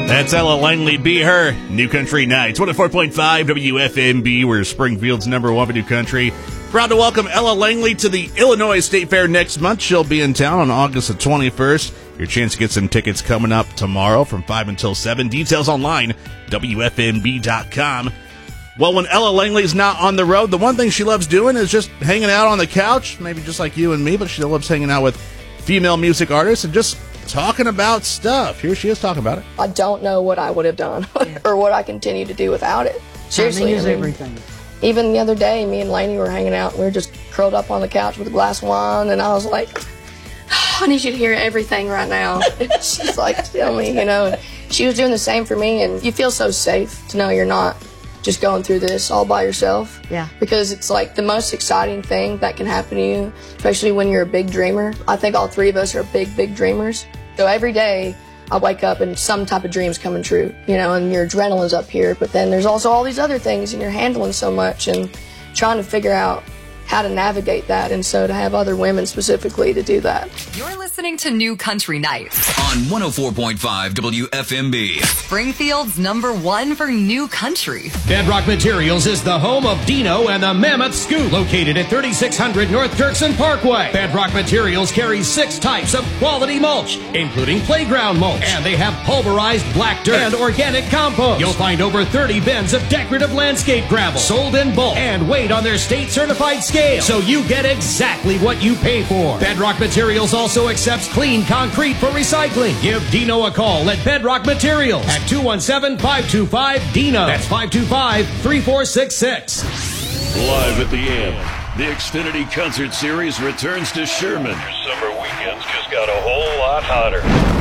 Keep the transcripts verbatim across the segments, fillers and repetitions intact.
That's Ella Langley, Be Her, New Country Nights. one oh four point five W F M B, we're Springfield's number one for New Country. Proud to welcome Ella Langley to the Illinois State Fair next month. She'll be in town on August the twenty-first. Your chance to get some tickets coming up tomorrow from five until seven. Details online, W F M B dot com. Well, when Ella Langley's not on the road, the one thing she loves doing is just hanging out on the couch, maybe just like you and me, but she loves hanging out with female music artists and just talking about stuff. Here she is talking about it. I don't know what I would have done or what I continue to do without it. Seriously. Timing is I mean, everything. Even the other day, me and Lainey were hanging out. We were just curled up on the couch with a glass of wine, and I was like, oh, I need you to hear everything right now. She's like, tell me, you know. She was doing the same for me, and you feel so safe to know you're not just going through this all by yourself. Yeah. Because it's like the most exciting thing that can happen to you, especially when you're a big dreamer. I think all three of us are big, big dreamers. So every day I wake up and some type of dream's coming true, you know, and your adrenaline's up here. But then there's also all these other things, and you're handling so much and trying to figure out how to navigate that. And so to have other women specifically to do that. You're listening to New Country Nights on one oh four point five W F M B. Springfield's number one for new country. Bedrock Materials is the home of Dino and the Mammoth Scoop, located at thirty-six hundred North Dirksen Parkway. Bedrock Materials carries six types of quality mulch, including playground mulch, and they have pulverized black dirt and organic compost. You'll find over thirty bins of decorative landscape gravel sold in bulk and weighed on their state-certified scale, so you get exactly what you pay for. Bedrock Materials also accepts clean concrete for recycling. Give Dino a call at Bedrock Materials at two one seven, five two five, D I N O. That's five two five, three four six six. Live at the Amp, the Xfinity Concert Series returns to Sherman. Your summer weekends just got a whole lot hotter.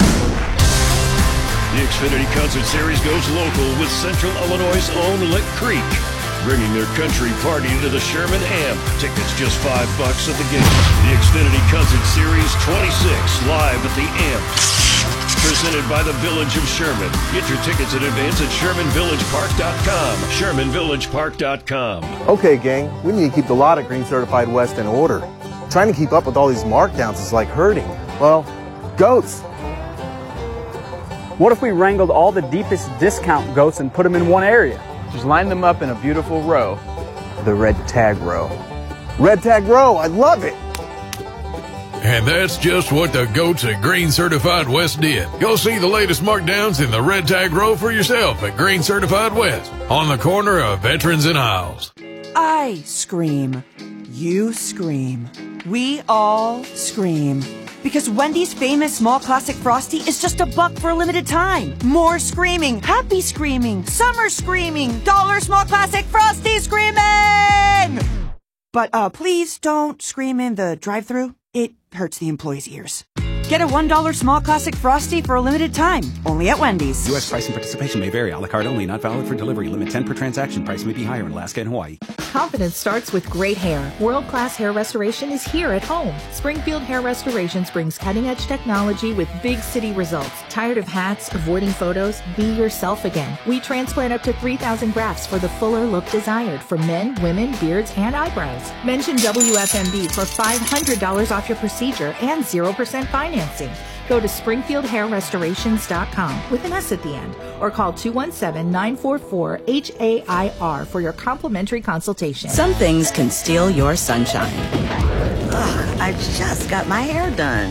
The Xfinity Concert Series goes local with Central Illinois' own Lick Creek, bringing their country party to the Sherman Amp. Tickets just five bucks at the gate. The Xfinity Concert Series twenty-six, live at the Amp. Presented by the Village of Sherman. Get your tickets in advance at Sherman Village Park dot com. Sherman Village Park dot com. Okay, gang, we need to keep the lot at Green Certified West in order. Trying to keep up with all these markdowns is like herding, well, goats. What if we wrangled all the deepest discount goats and put them in one area? Just line them up in a beautiful row. The red tag row. Red tag row, I love it. And that's just what the goats at Green Certified West did. Go see the latest markdowns in the red tag row for yourself at Green Certified West on the corner of Veterans and Hiles. I scream. You scream. We all scream. Because Wendy's famous small classic Frosty is just a buck for a limited time. More screaming, happy screaming, summer screaming, dollar small classic Frosty screaming! But uh, please don't scream in the drive-thru. It hurts the employees' ears. Get a one dollar small classic Frosty for a limited time. Only at Wendy's. U S price and participation may vary. A la carte only. Not valid for delivery. Limit ten per transaction. Price may be higher in Alaska and Hawaii. Confidence starts with great hair. World-class hair restoration is here at home. Springfield Hair Restorations brings cutting-edge technology with big city results. Tired of hats, avoiding photos? Be yourself again. We transplant up to three thousand grafts for the fuller look desired for men, women, beards, and eyebrows. Mention W F M B for five hundred dollars off your procedure and zero percent financing. Go to springfield hair restorations dot com with an S at the end or call two one seven, nine four four, H A I R for your complimentary consultation. Some things can steal your sunshine. Ugh, I just got my hair done.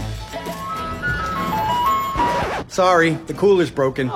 Sorry, the cooler's broken.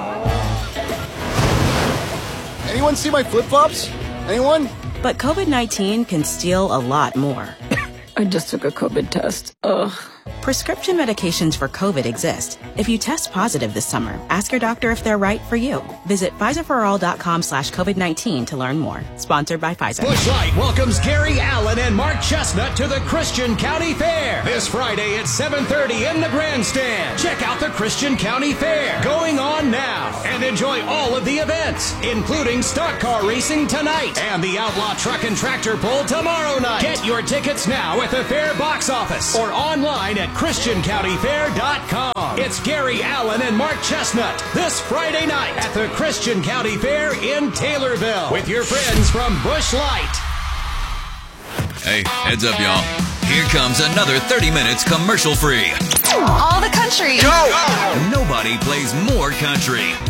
Anyone see my flip-flops? Anyone? But COVID nineteen can steal a lot more. I just took a COVID test. Ugh. Prescription medications for COVID exist. If you test positive this summer, ask your doctor if they're right for you. Visit Pfizer for all dot com slash COVID nineteen to learn more. Sponsored by Pfizer. Busch Light welcomes Gary Allen and Mark Chestnut to the Christian County Fair this Friday at seven thirty in the grandstand. Check out the Christian County Fair going on now and enjoy all of the events, including stock car racing tonight and the Outlaw Truck and Tractor Pull tomorrow night. Get your tickets now at the Fair box office or online at christian county fair dot com. It's Gary Allen and Mark Chestnut this Friday night at the Christian County Fair in Taylorville with your friends from Busch Light. Hey, heads up, y'all. Here comes another thirty minutes commercial free. All the country. Go! Nobody plays more country.